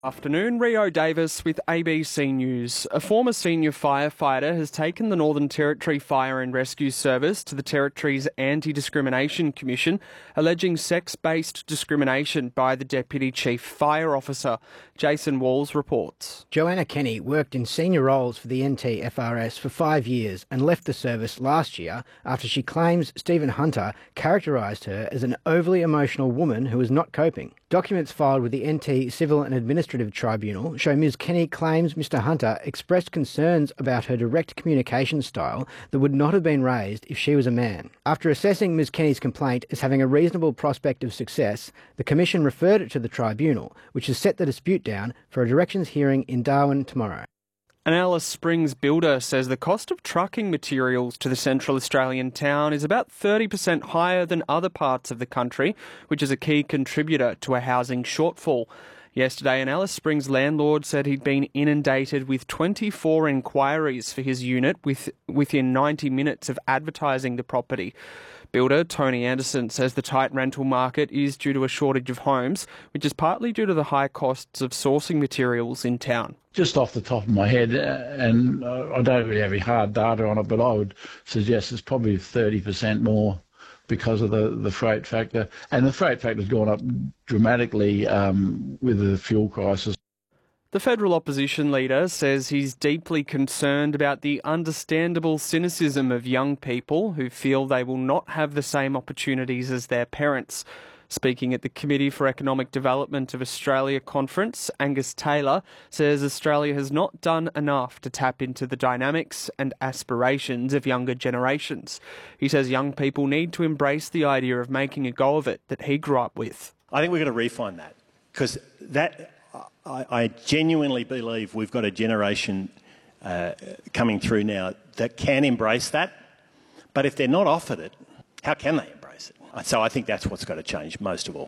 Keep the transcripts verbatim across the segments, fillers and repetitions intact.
Afternoon, Rio Davis with A B C News. A former senior firefighter has taken the Northern Territory Fire and Rescue Service to the Territory's Anti-Discrimination Commission, alleging sex-based discrimination by the Deputy Chief Fire Officer. Jason Walls reports. Joanna Kenny worked in senior roles for the N T F R S for five years and left the service last year after she claims Stephen Hunter characterised her as an overly emotional woman who was not coping. Documents filed with the N T Civil and Administrative Tribunal show Miz Kenny claims Mister Hunter expressed concerns about her direct communication style that would not have been raised if she was a man. After assessing Miz Kenny's complaint as having a reasonable prospect of success, the Commission referred it to the Tribunal, which has set the dispute down for a directions hearing in Darwin tomorrow. An Alice Springs builder says the cost of trucking materials to the Central Australian town is about thirty percent higher than other parts of the country, which is a key contributor to a housing shortfall. Yesterday, an Alice Springs landlord said he'd been inundated with twenty-four inquiries for his unit with, within ninety minutes of advertising the property. Builder Tony Anderson says the tight rental market is due to a shortage of homes, which is partly due to the high costs of sourcing materials in town. Just off the top of my head, and I don't really have any hard data on it, but I would suggest it's probably thirty percent more because of the, the freight factor. And the freight factor has gone up dramatically um, with the fuel crisis. The federal opposition leader says he's deeply concerned about the understandable cynicism of young people who feel they will not have the same opportunities as their parents. Speaking at the Committee for Economic Development of Australia conference, Angus Taylor says Australia has not done enough to tap into the dynamics and aspirations of younger generations. He says young people need to embrace the idea of making a go of it that he grew up with. I think we've got to refine that, because that I, I genuinely believe we've got a generation uh, coming through now that can embrace that, but if they're not offered it, how can they embrace it? So I think that's what's got to change most of all.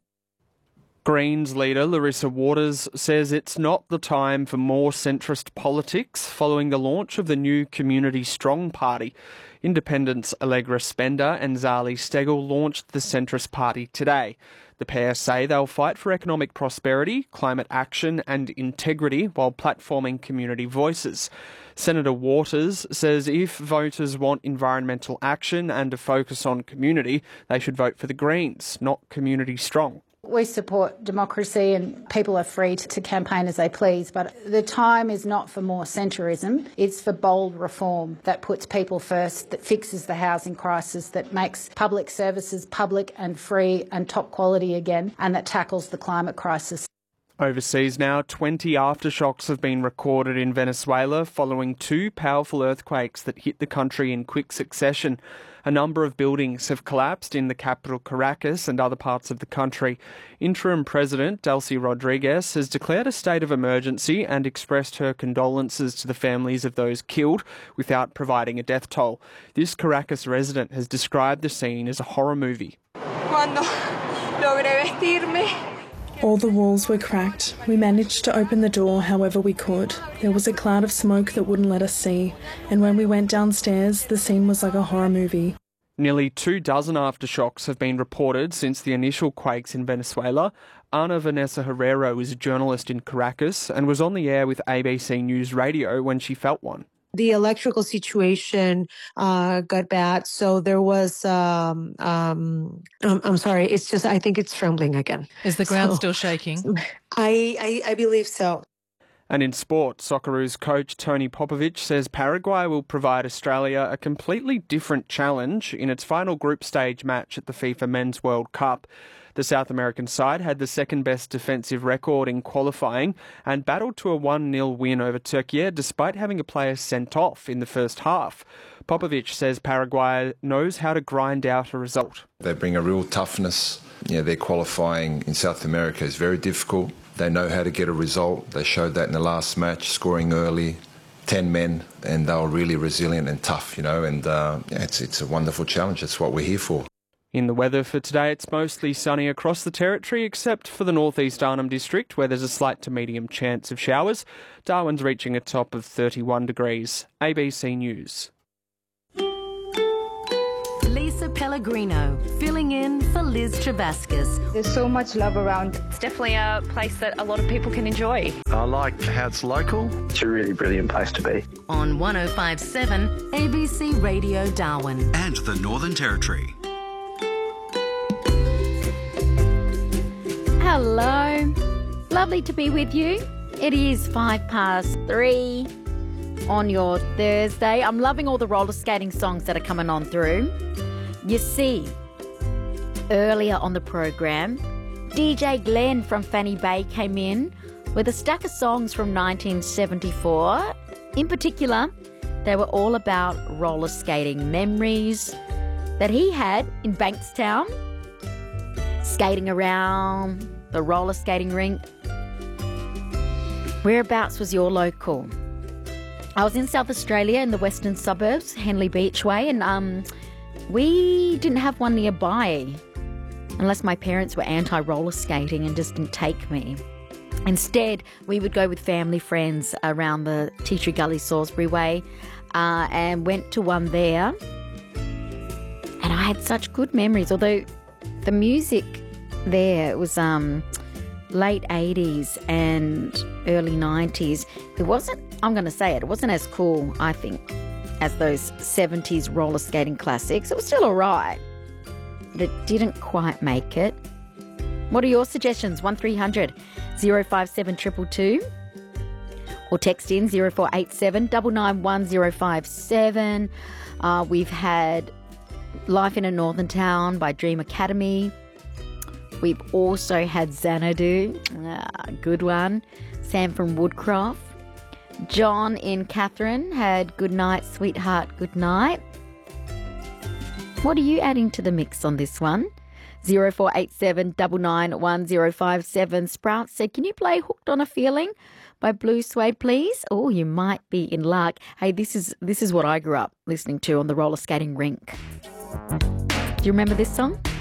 Greens leader Larissa Waters says it's not the time for more centrist politics following the launch of the new Community Strong Party. Independents Allegra Spender and Zali Steggall launched the centrist party today. The pair say they'll fight for economic prosperity, climate action and integrity while platforming community voices. Senator Waters says if voters want environmental action and a focus on community, they should vote for the Greens, not Community Strong. We support democracy and people are free to campaign as they please, but the time is not for more centrism. It's for bold reform that puts people first, that fixes the housing crisis, that makes public services public and free and top quality again, and that tackles the climate crisis. Overseas now, twenty aftershocks have been recorded in Venezuela following two powerful earthquakes that hit the country in quick succession. A number of buildings have collapsed in the capital Caracas and other parts of the country. Interim President Delcy Rodriguez has declared a state of emergency and expressed her condolences to the families of those killed without providing a death toll. This Caracas resident has described the scene as a horror movie. Cuando logré vestirme. All the walls were cracked. We managed to open the door however we could. There was a cloud of smoke that wouldn't let us see, and when we went downstairs, the scene was like a horror movie. Nearly two dozen aftershocks have been reported since the initial quakes in Venezuela. Ana Vanessa Herrero is a journalist in Caracas and was on the air with A B C News Radio when she felt one. The electrical situation uh, got bad, so there was, um, um, I'm, I'm sorry, it's just, I think it's trembling again. Is the ground so, still shaking? I, I, I believe so. And in sport, Socceroos coach Tony Popovic says Paraguay will provide Australia a completely different challenge in its final group stage match at the FIFA Men's World Cup. The South American side had the second-best defensive record in qualifying and battled to a one nil win over Turkey despite having a player sent off in the first half. Popovic says Paraguay knows how to grind out a result. They bring a real toughness. You know, their qualifying in South America is very difficult. They know how to get a result. They showed that in the last match, scoring early, ten men, and they were really resilient and tough, you know, and uh, yeah, it's, it's a wonderful challenge. That's what we're here for. In the weather for today, it's mostly sunny across the territory, except for the northeast Arnhem District, where there's a slight to medium chance of showers. Darwin's reaching a top of thirty-one degrees. A B C News. Lisa Pellegrino, filling in for Liz Travascus. There's so much love around. It's definitely a place that a lot of people can enjoy. I like how it's local. It's a really brilliant place to be. On one oh five point seven A B C Radio Darwin. And the Northern Territory. Hello. Lovely to be with you. It is five past three on your Thursday. I'm loving all the roller skating songs that are coming on through. You see, earlier on the program, D J Glenn from Fanny Bay came in with a stack of songs from nineteen seventy-four. In particular, they were all about roller skating memories that he had in Bankstown, skating around the roller skating rink. Whereabouts was your local? I was in South Australia in the western suburbs, Henley Beach Way, and um, we didn't have one nearby unless my parents were anti-roller skating and just didn't take me. Instead, we would go with family friends around the Tea Tree Gully Salisbury Way uh, and went to one there. And I had such good memories, although the music there was um, late eighties and early nineties. It wasn't, I'm going to say it, it wasn't as cool, I think, as those seventies roller skating classics. It was still all right, but it didn't quite make it. What are your suggestions? one three hundred oh five seven two two two or text in zero four eight seven nine nine one zero five seven. Uh, we've had Life in a Northern Town by Dream Academy. We've also had Xanadu, ah, good one. Sam from Woodcroft. John in Catherine had Good Night, Sweetheart, Good Night. What are you adding to the mix on this one? zero four eight seven nine nine one zero five seven. Sprout said, can you play Hooked on a Feeling by Blue Suede, please? Oh, you might be in luck. Hey, this is this is what I grew up listening to on the roller skating rink. Do you remember this song?